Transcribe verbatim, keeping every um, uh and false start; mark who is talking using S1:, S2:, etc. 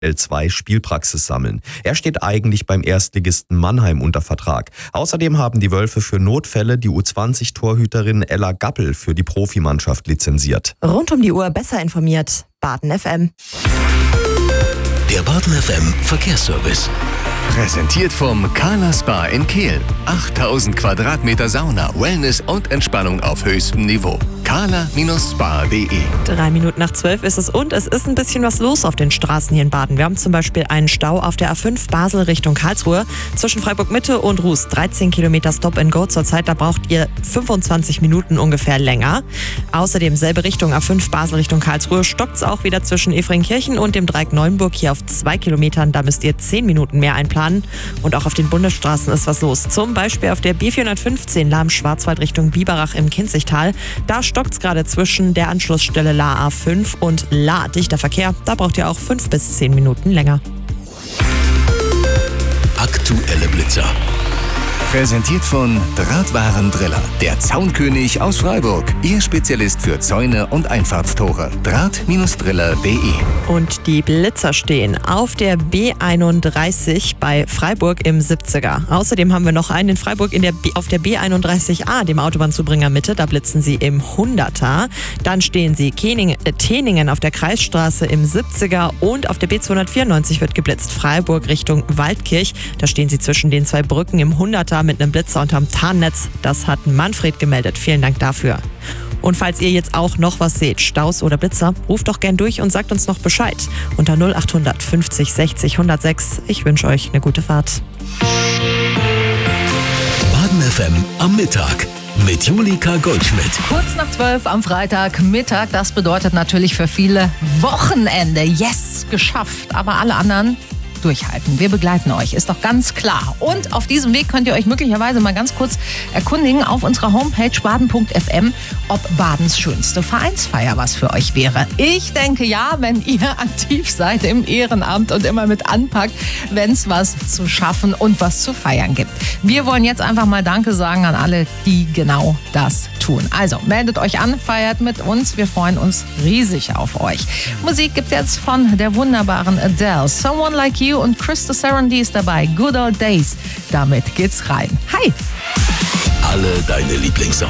S1: L zwei Spielpraxis sammeln. Er steht eigentlich beim Erstligisten Mannheim unter Vertrag. Außerdem haben die Wölfe für Notfälle die U zwanzig Torhüterin Ella Gappel für die Profimannschaft lizenziert.
S2: Rund um die Uhr besser informiert. Baden F M.
S3: Der Baden F M Verkehrsservice. Präsentiert vom Carla Spa in Kehl. achttausend Quadratmeter Sauna, Wellness und Entspannung auf höchstem Niveau. carla Spa punkt de.
S2: Drei Minuten nach zwölf ist es und es ist ein bisschen was los auf den Straßen hier in Baden. Wir haben zum Beispiel einen Stau auf der A fünf Basel Richtung Karlsruhe. Zwischen Freiburg Mitte und Ruß dreizehn Kilometer Stop and Go zurzeit. Da braucht ihr fünfundzwanzig Minuten ungefähr länger. Außerdem selbe Richtung A fünf Basel Richtung Karlsruhe. Stockt es auch wieder zwischen Efringkirchen und dem Dreieck Neuenburg hier auf zwei Kilometern. Da müsst ihr zehn Minuten mehr einplanen. Und auch auf den Bundesstraßen ist was los. Zum Beispiel auf der B vierhundertfünfzehn Lahm-Schwarzwald Richtung Biberach im Kinzigtal. Da stockt es gerade zwischen der Anschlussstelle La A fünf und La. Dichter Verkehr. Da braucht ihr auch fünf bis zehn Minuten länger.
S3: Aktuelle Blitzer. Präsentiert von Drahtwarendriller, der Zaunkönig aus Freiburg. Ihr Spezialist für Zäune und Einfahrtstore. Draht Driller punkt de.
S2: Und die Blitzer stehen auf der B einunddreißig bei Freiburg im siebziger. Außerdem haben wir noch einen in Freiburg in der B, auf der B einunddreißig A, dem Autobahnzubringer Mitte. Da blitzen sie im hunderter. Dann stehen sie Kening, äh, Teningen auf der Kreisstraße im siebziger und auf der B zweihundertvierundneunzig wird geblitzt. Freiburg Richtung Waldkirch. Da stehen sie zwischen den zwei Brücken im hunderter mit einem Blitzer unterm Tarnnetz. Das hat Manfred gemeldet. Vielen Dank dafür. Und falls ihr jetzt auch noch was seht, Staus oder Blitzer, ruft doch gern durch und sagt uns noch Bescheid. Unter null achthundert fünfzig sechzig hundertsechs. Ich wünsche euch eine gute Fahrt.
S3: Baden F M am Mittag mit Julika Goldschmidt.
S4: Kurz nach zwölf am Freitagmittag. Das bedeutet natürlich für viele Wochenende. Yes, geschafft. Aber alle anderen durchhalten. Wir begleiten euch, ist doch ganz klar. Und auf diesem Weg könnt ihr euch möglicherweise mal ganz kurz erkundigen auf unserer Homepage baden punkt f m, ob Badens schönste Vereinsfeier was für euch wäre. Ich denke ja, wenn ihr aktiv seid im Ehrenamt und immer mit anpackt, wenn es was zu schaffen und was zu feiern gibt. Wir wollen jetzt einfach mal Danke sagen an alle, die genau das tun. Also meldet euch an, feiert mit uns. Wir freuen uns riesig auf euch. Musik gibt jetzt von der wunderbaren Adele. Someone Like You und Krista Sarandon ist dabei. Good Old Days. Damit geht's rein. Hi!
S3: Alle deine Lieblingssongs.